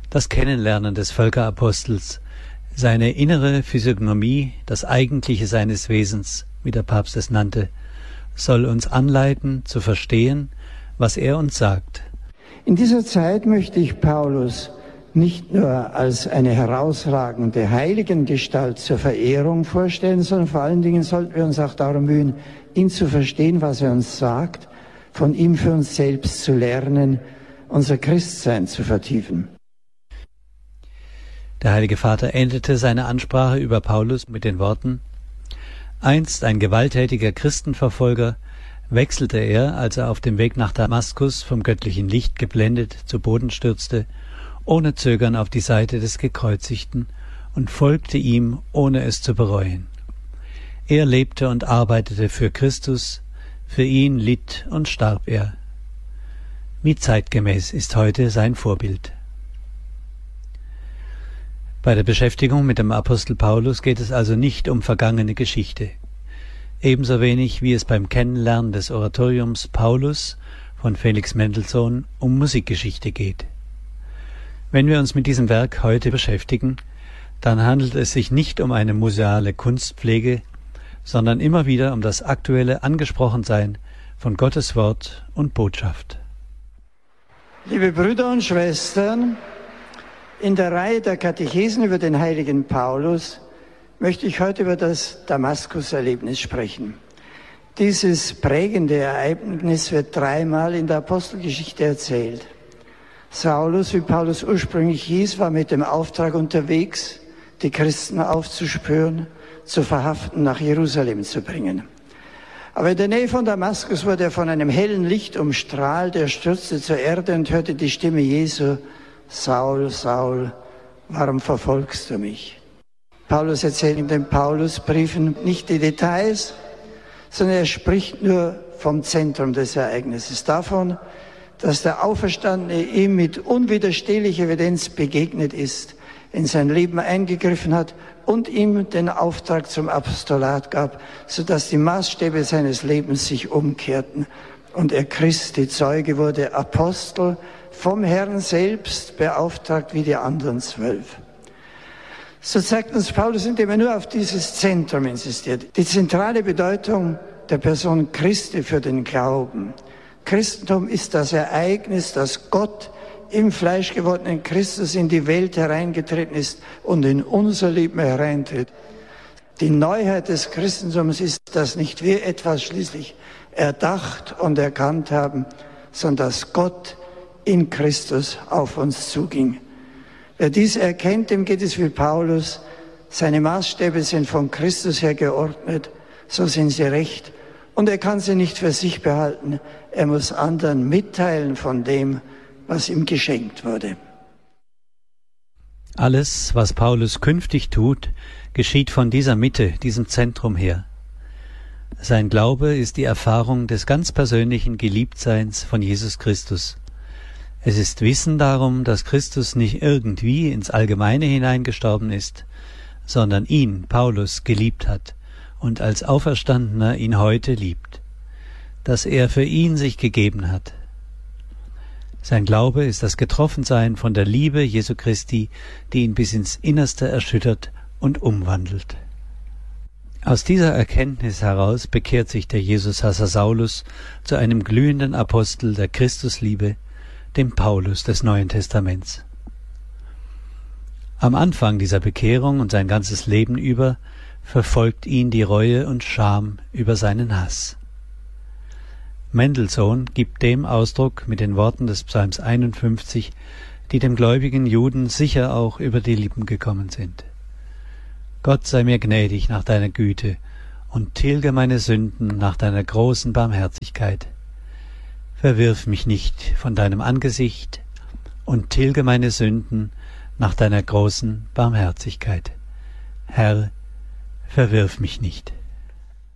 Das Kennenlernen des Völkerapostels, seine innere Physiognomie, das Eigentliche seines Wesens, wie der Papst es nannte, soll uns anleiten, zu verstehen, was er uns sagt. In dieser Zeit möchte ich Paulus nicht nur als eine herausragende Heiligengestalt zur Verehrung vorstellen, sondern vor allen Dingen sollten wir uns auch darum mühen, ihn zu verstehen, was er uns sagt, von ihm für uns selbst zu lernen, unser Christsein zu vertiefen. Der Heilige Vater endete seine Ansprache über Paulus mit den Worten: Einst ein gewalttätiger Christenverfolger, wechselte er, als er auf dem Weg nach Damaskus vom göttlichen Licht geblendet zu Boden stürzte, ohne Zögern auf die Seite des Gekreuzigten und folgte ihm, ohne es zu bereuen. Er lebte und arbeitete für Christus, für ihn litt und starb er. Wie zeitgemäß ist heute sein Vorbild. Bei der Beschäftigung mit dem Apostel Paulus geht es also nicht um vergangene Geschichte. Ebenso wenig wie es beim Kennenlernen des Oratoriums Paulus von Felix Mendelssohn um Musikgeschichte geht. Wenn wir uns mit diesem Werk heute beschäftigen, dann handelt es sich nicht um eine museale Kunstpflege, sondern immer wieder um das aktuelle Angesprochensein von Gottes Wort und Botschaft. Liebe Brüder und Schwestern, in der Reihe der Katechesen über den heiligen Paulus möchte ich heute über das Damaskus-Erlebnis sprechen. Dieses prägende Ereignis wird dreimal in der Apostelgeschichte erzählt. Saulus, wie Paulus ursprünglich hieß, war mit dem Auftrag unterwegs, die Christen aufzuspüren, zu verhaften, nach Jerusalem zu bringen. Aber in der Nähe von Damaskus wurde er von einem hellen Licht umstrahlt, er stürzte zur Erde und hörte die Stimme Jesu: Saul, Saul, warum verfolgst du mich? Paulus erzählt in den Paulusbriefen nicht die Details, sondern er spricht nur vom Zentrum des Ereignisses, davon, dass der Auferstandene ihm mit unwiderstehlicher Evidenz begegnet ist, in sein Leben eingegriffen hat und ihm den Auftrag zum Apostolat gab, sodass die Maßstäbe seines Lebens sich umkehrten und er Christi Zeuge wurde, Apostel, vom Herrn selbst beauftragt wie die anderen 12. So zeigt uns Paulus, indem er nur auf dieses Zentrum insistiert, die zentrale Bedeutung der Person Christi für den Glauben. Christentum ist das Ereignis, dass Gott im fleischgewordenen Christus in die Welt hereingetreten ist und in unser Leben hereintritt. Die Neuheit des Christentums ist, dass nicht wir etwas schließlich erdacht und erkannt haben, sondern dass Gott in Christus auf uns zuging. Wer dies erkennt, dem geht es wie Paulus. Seine Maßstäbe sind von Christus her geordnet, so sind sie recht. Und er kann sie nicht für sich behalten. Er muss anderen mitteilen von dem, was ihm geschenkt wurde. Alles, was Paulus künftig tut, geschieht von dieser Mitte, diesem Zentrum her. Sein Glaube ist die Erfahrung des ganz persönlichen Geliebtseins von Jesus Christus. Es ist Wissen darum, dass Christus nicht irgendwie ins Allgemeine hineingestorben ist, sondern ihn, Paulus, geliebt hat und als Auferstandener ihn heute liebt, dass er für ihn sich gegeben hat. Sein Glaube ist das Getroffensein von der Liebe Jesu Christi, die ihn bis ins Innerste erschüttert und umwandelt. Aus dieser Erkenntnis heraus bekehrt sich der Jesushasser Saulus zu einem glühenden Apostel der Christusliebe, dem Paulus des Neuen Testaments. Am Anfang dieser Bekehrung und sein ganzes Leben über verfolgt ihn die Reue und Scham über seinen Hass. Mendelssohn gibt dem Ausdruck mit den Worten des Psalms 51, die dem gläubigen Juden sicher auch über die Lippen gekommen sind. Gott sei mir gnädig nach deiner Güte und tilge meine Sünden nach deiner großen Barmherzigkeit. Verwirf mich nicht von deinem Angesicht und tilge meine Sünden nach deiner großen Barmherzigkeit. Herr, verwirf mich nicht.